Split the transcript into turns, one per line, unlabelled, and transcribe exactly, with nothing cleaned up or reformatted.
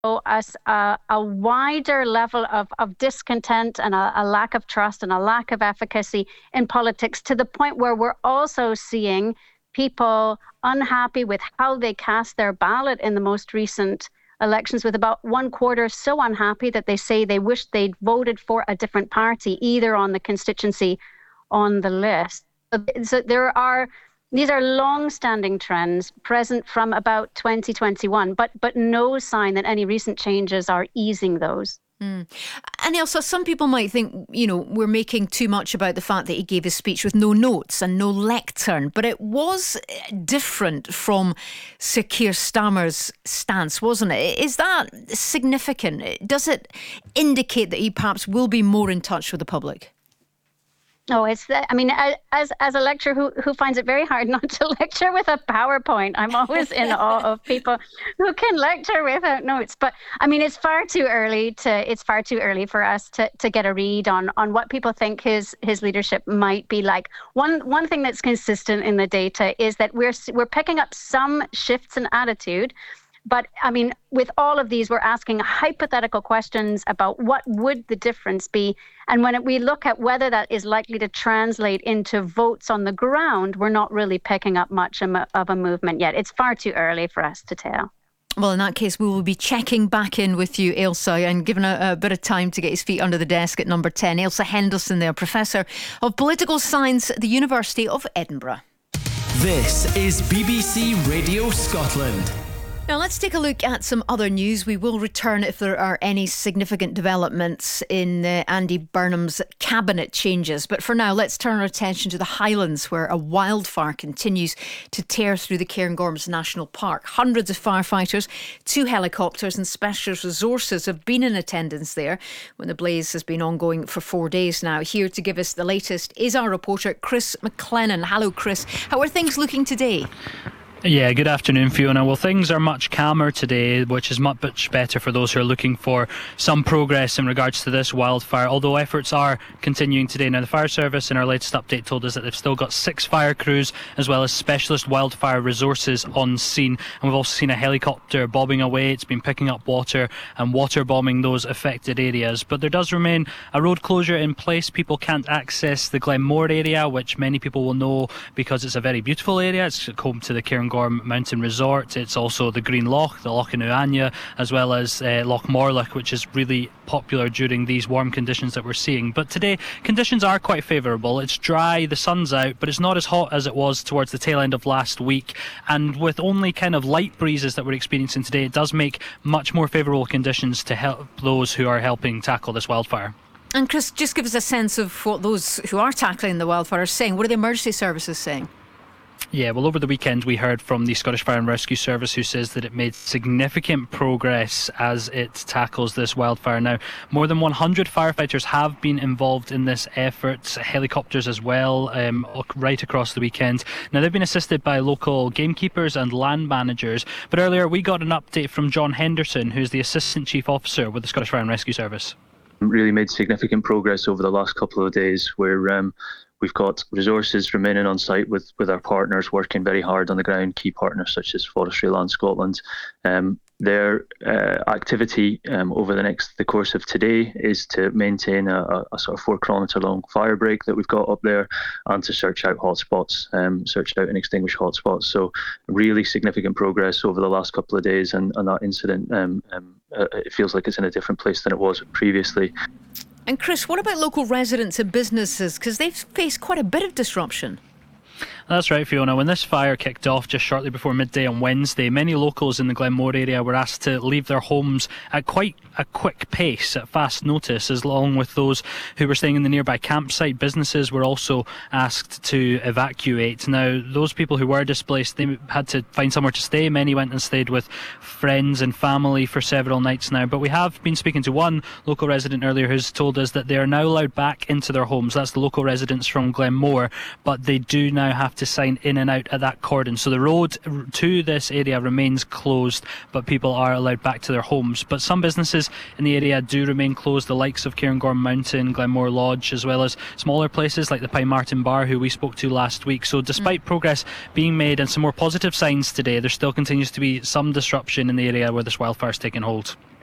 us a, a wider level of, of discontent and a, a lack of trust and a lack of efficacy in politics, to the point where we're also seeing people unhappy with how they cast their ballot in the most recent elections, with about one quarter so unhappy that they say they wish they'd voted for a different party, either on the constituency on the list. So there are These are long-standing trends present from about twenty twenty-one, but but no sign that any recent changes are easing those.
Mm. And also, some people might think, you know, we're making too much about the fact that he gave his speech with no notes and no lectern, but it was different from Sir Keir Starmer's stance, wasn't it? Is that significant? Does it indicate that he perhaps will be more in touch with the public?
Oh, it's that. I mean, as as a lecturer who, who finds it very hard not to lecture with a PowerPoint, I'm always in awe of people who can lecture without notes. But I mean, it's far too early to it's far too early for us to, to get a read on, on what people think his his leadership might be like. One one thing that's consistent in the data is that we're we're picking up some shifts in attitude. But I mean, with all of these, we're asking hypothetical questions about what would the difference be. And when we look at whether that is likely to translate into votes on the ground, we're not really picking up much of a movement yet. It's far too early for us to tell.
Well, in that case, we will be checking back in with you, Ailsa, and given a, a bit of time to get his feet under the desk at number ten. Ailsa Henderson there, Professor of Political Science at the University of Edinburgh.
This is B B C Radio Scotland.
Now let's take a look at some other news. We will return if there are any significant developments in uh, Andy Burnham's cabinet changes. But for now, let's turn our attention to the Highlands, where a wildfire continues to tear through the Cairngorms National Park. Hundreds of firefighters, two helicopters and specialist resources have been in attendance there when the blaze has been ongoing for four days now. Here to give us the latest is our reporter Chris McLennan. Hello, Chris. How are things looking today?
Yeah, good afternoon, Fiona. Well, things are much calmer today, which is much better for those who are looking for some progress in regards to this wildfire, although efforts are continuing today. Now, the fire service in our latest update told us that they've still got six fire crews as well as specialist wildfire resources on scene, and we've also seen a helicopter bobbing away. It's been picking up water and water bombing those affected areas, but there does remain a road closure in place. People can't access the Glenmore area, which many people will know because it's a very beautiful area. It's home to the Cairngorm Mountain Resort. It's also the Green Loch, the Loch Nuanya, as well as uh, Loch Morlock, which is really popular during these warm conditions that we're seeing. But today, conditions are quite favourable. It's dry, the sun's out, but it's not as hot as it was towards the tail end of last week. And with only kind of light breezes that we're experiencing today, it does make much more favourable conditions to help those who are helping tackle this wildfire.
And Chris, just give us a sense of what those who are tackling the wildfire are saying. What are the emergency services saying?
Yeah, well, over the weekend we heard from the Scottish Fire and Rescue Service, who says that it made significant progress as it tackles this wildfire. Now, more than one hundred firefighters have been involved in this effort, helicopters as well, um, right across the weekend. Now, they've been assisted by local gamekeepers and land managers. But earlier we got an update from John Henderson, who's the Assistant Chief Officer with the Scottish Fire and Rescue Service.
Really made significant progress over the last couple of days, where um, we've got resources remaining on site with, with our partners working very hard on the ground, key partners such as Forestry Land Scotland. Um, their uh, activity um, over the next the course of today is to maintain a, a, a sort of four kilometre long fire break that we've got up there, and to search out hotspots, um, search out and extinguish hotspots. So really significant progress over the last couple of days, and, and that incident, um, um, uh, it feels like it's in a different place than it was previously.
And Chris, what about local residents and businesses? Because they've faced quite a bit of disruption.
That's right, Fiona. When this fire kicked off just shortly before midday on Wednesday, many locals in the Glenmore area were asked to leave their homes at quite a quick pace, at fast notice, as along with those who were staying in the nearby campsite. Businesses were also asked to evacuate. Now, those people who were displaced, they had to find somewhere to stay. Many went and stayed with friends and family for several nights now. But we have been speaking to one local resident earlier who's told us that they are now allowed back into their homes. That's the local residents from Glenmore, but they do now have to to sign in and out at that cordon. So the road to this area remains closed, but people are allowed back to their homes. But some businesses in the area do remain closed, the likes of Cairngorm Mountain, Glenmore Lodge, as well as smaller places like the Pine Martin Bar, who we spoke to last week. So despite mm. progress being made and some more positive signs today, there still continues to be some disruption in the area where this wildfire is taking hold.